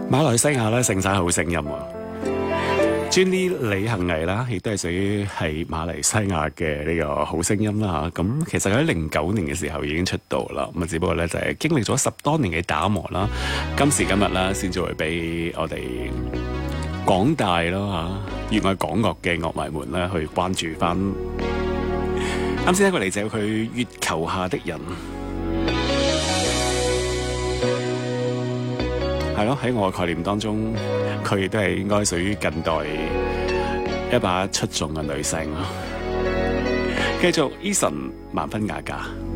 馬來西亞咧盛產好聲音啊！專啲李幸倪啦，亦都係屬於係馬來西亞嘅呢個好聲音啦嚇。咁其實佢喺09年嘅時候已經出道啦，咁啊只不過咧就係經歷咗10多年嘅打磨啦，今時今日啦先至會俾我哋廣大咯嚇熱愛港樂嘅樂迷們咧去關注翻。啱先一個嚟自佢月球下的人。係咯，喺我嘅概念當中，佢亦都係應該屬於近代一把出眾嘅女性咯。繼續 Eason 萬分雅嫁。